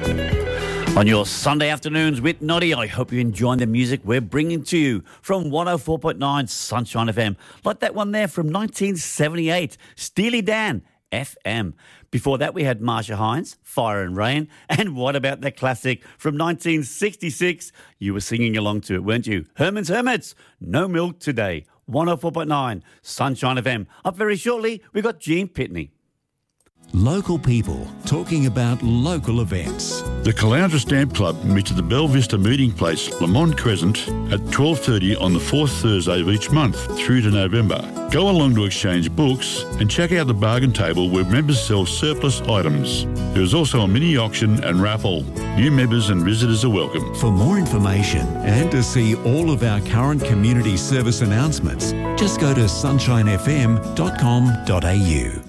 On your Sunday afternoons with Noddy, I hope you're enjoying the music we're bringing to you from 104.9 Sunshine FM. Like that one there from 1978, Steely Dan FM. Before that, we had Marsha Hines, Fire and Rain. And what about the classic from 1966? You were singing along to it, weren't you? Herman's Hermits, No Milk Today. 104.9 Sunshine FM. Up very shortly, we've got Gene Pitney. Local people talking about local events. The Caloundra Stamp Club meets at the Belle Vista Meeting Place, Lamont Crescent, at 12:30 on the fourth Thursday of each month through to November. Go along to exchange books and check out the bargain table where members sell surplus items. There is also a mini auction and raffle. New members and visitors are welcome. For more information and to see all of our current community service announcements, just go to sunshinefm.com.au.